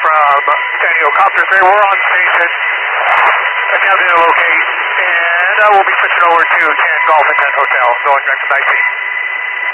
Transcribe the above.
from San Diego Copter 3. We're on station, attempting to locate, and we'll be switching over to 10 Golf Intent Hotel, going direct to 19.